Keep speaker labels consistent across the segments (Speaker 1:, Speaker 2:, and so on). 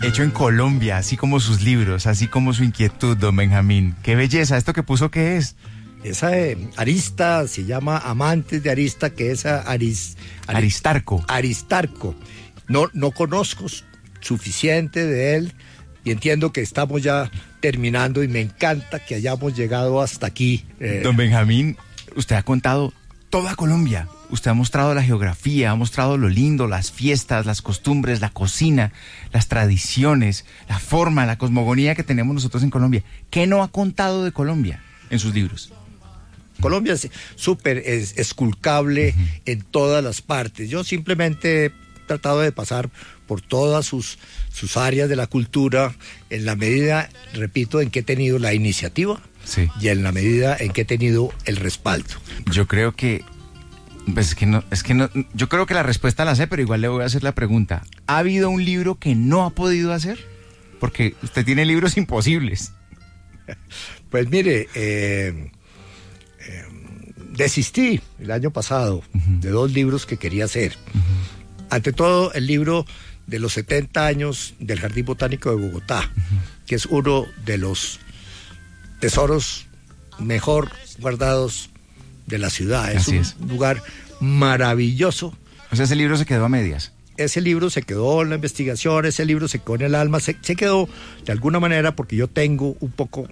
Speaker 1: hecho en Colombia, así como sus libros, así como su inquietud, don Benjamín. ¡Qué belleza! ¿Esto que puso qué es?
Speaker 2: Esa arista se llama Amantes de Arista, que es
Speaker 1: Aristarco.
Speaker 2: Aristarco. No conozco suficiente de él y entiendo que estamos ya terminando y me encanta que hayamos llegado hasta aquí.
Speaker 1: Don Benjamín, usted ha contado toda Colombia. Usted ha mostrado la geografía, ha mostrado lo lindo, las fiestas, las costumbres, la cocina, las tradiciones, la forma, la cosmogonía que tenemos nosotros en Colombia. ¿Qué no ha contado de Colombia en sus libros?
Speaker 2: Colombia es súper esculcable en todas las partes. Yo simplemente he tratado de pasar por todas sus áreas de la cultura en la medida, repito, en que he tenido la iniciativa y en la medida en que he tenido el respaldo.
Speaker 1: Yo creo que, pues yo creo que la respuesta la sé, pero igual le voy a hacer la pregunta. ¿Ha habido un libro que no ha podido hacer? Porque usted tiene libros imposibles.
Speaker 2: Pues mire, desistí el año pasado de 2 libros que quería hacer. Ante todo, el libro de los 70 años del Jardín Botánico de Bogotá, que es uno de los tesoros mejor guardados de la ciudad. Es un lugar maravilloso.
Speaker 1: O sea, ese libro se quedó a medias.
Speaker 2: Ese libro se quedó en la investigación, ese libro se quedó en el alma, se quedó de alguna manera porque yo tengo un poco...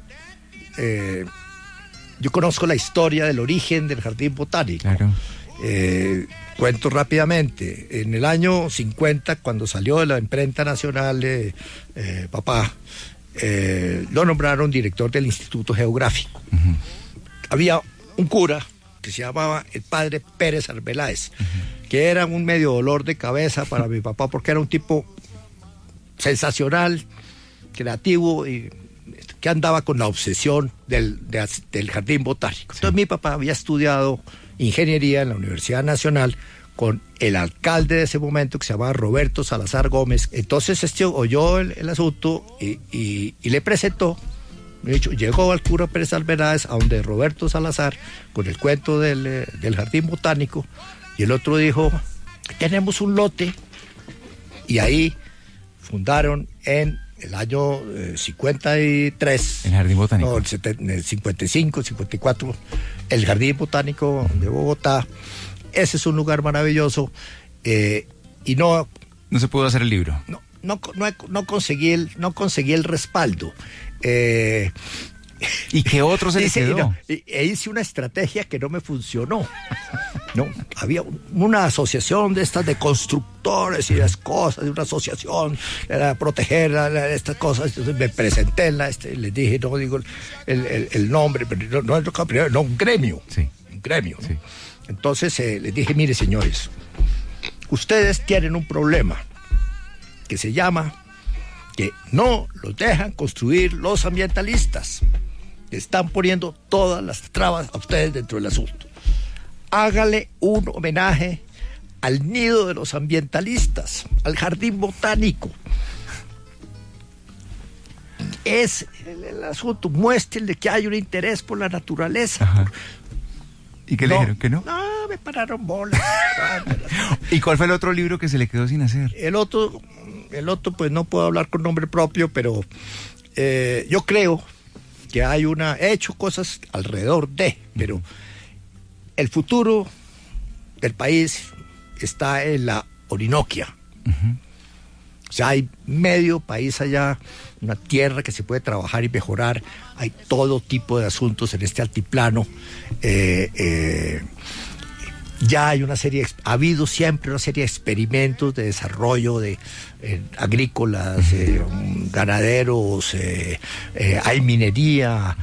Speaker 2: yo conozco la historia del origen del Jardín Botánico.
Speaker 1: Claro.
Speaker 2: Cuento rápidamente. En el año 50, cuando salió de la imprenta nacional, papá, lo nombraron director del Instituto Geográfico. Había un cura que se llamaba el padre Pérez Arbeláez, que era un medio dolor de cabeza para mi papá, porque era un tipo sensacional, creativo y que andaba con la obsesión del Jardín Botánico. Entonces mi papá había estudiado ingeniería en la Universidad Nacional con el alcalde de ese momento, que se llamaba Roberto Salazar Gómez. Entonces oyó el asunto y le presentó. De hecho, llegó al cura Pérez Arbeláez a donde Roberto Salazar con el cuento del Jardín Botánico, y el otro dijo: tenemos un lote. Y ahí fundaron en el año 53,
Speaker 1: el Jardín Botánico.
Speaker 2: No, en el 55, 54, el Jardín Botánico de Bogotá. Ese es un lugar maravilloso, y no
Speaker 1: se pudo hacer el libro.
Speaker 2: No conseguí el respaldo.
Speaker 1: ¿Y qué otro se le quedó?
Speaker 2: Hice una estrategia que no me funcionó. No, había una asociación de estas de constructores y las cosas, de una asociación para proteger estas cosas. Entonces me presenté les dije, no digo el nombre, pero no un gremio.
Speaker 1: Sí.
Speaker 2: Un gremio.
Speaker 1: Sí.
Speaker 2: Entonces les dije: mire, señores, ustedes tienen un problema que se llama que no los dejan construir los ambientalistas. Están poniendo todas las trabas a ustedes dentro del asunto. Hágale un homenaje al nido de los ambientalistas, al Jardín Botánico. Es el asunto. Muéstrenle que hay un interés por la naturaleza.
Speaker 1: ¿Y qué le dijeron? ¿Que no?
Speaker 2: No, me pararon bolas.
Speaker 1: ¿Y cuál fue el otro libro que se le quedó sin hacer?
Speaker 2: El otro, pues no puedo hablar con nombre propio, pero yo creo que he hecho cosas alrededor pero el futuro del país está en la Orinoquia. O sea, hay medio país allá, una tierra que se puede trabajar y mejorar. Hay todo tipo de asuntos en este altiplano. Ya hay ha habido siempre una serie de experimentos de desarrollo agrícolas, ganaderos, hay minería,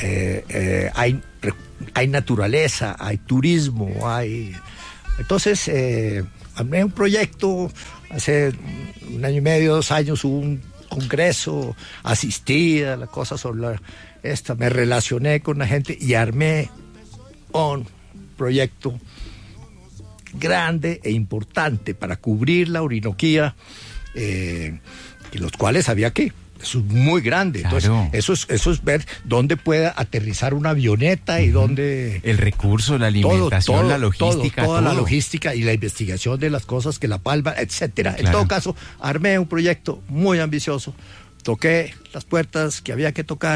Speaker 2: hay naturaleza, hay turismo, Entonces, armé un proyecto, hace 1 año y medio, 2 años, hubo un congreso, asistí a la cosa sobre me relacioné con la gente y armé un proyecto grande e importante para cubrir la Orinoquía, y los cuales había que Eso es muy grande.
Speaker 1: Claro.
Speaker 2: Entonces, eso es ver dónde puede aterrizar una avioneta y dónde...
Speaker 1: El recurso, la alimentación, la logística.
Speaker 2: Toda la logística y la investigación de las cosas que la palma, etcétera.
Speaker 1: Claro.
Speaker 2: En todo caso, armé un proyecto muy ambicioso. Toqué las puertas que había que tocar.